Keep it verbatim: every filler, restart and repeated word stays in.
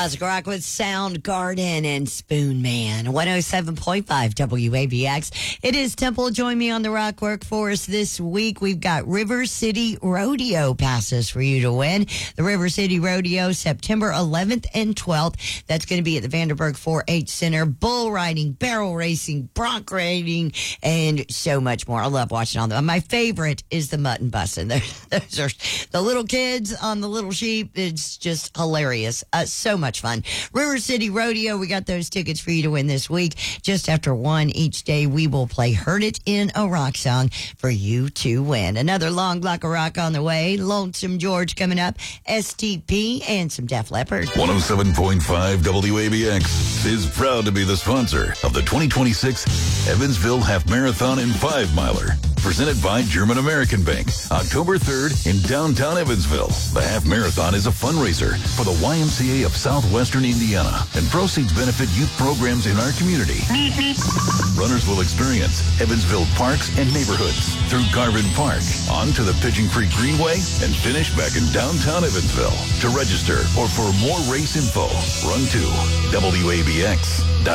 Classic Rock with Soundgarden and Spoon Man. one oh seven point five W A B X. It is Temple. Join me on the Rock Workforce this week. We've got River City Rodeo passes for you to win. The River City Rodeo, September eleventh and twelfth. That's going to be at the Vanderburg four H Center. Bull riding, barrel racing, bronc riding, and so much more. I love watching all them. My favorite is the mutton busting. Those are the little kids on the little sheep. It's just hilarious. Uh, so much fun. River City Rodeo, we got those tickets for you to win this week. Just after one each day, we will play Heard It in a Rock Song for you to win. Another long block of rock on the way. Lonesome George coming up. S T P and some Def Leppard. one oh seven point five W A B X is proud to be the sponsor of the twenty twenty-six Evansville Half Marathon and Five Miler. Presented by German American Bank. October third in downtown Evansville. The Half Marathon is a fundraiser for the Y M C A of Southwestern Indiana, and proceeds benefit youth programs in our community. Runners will experience Evansville parks and neighborhoods through Garvin Park, on to the Pigeon Creek Greenway, and finish back in downtown Evansville. To register or for more race info, run to W A B X.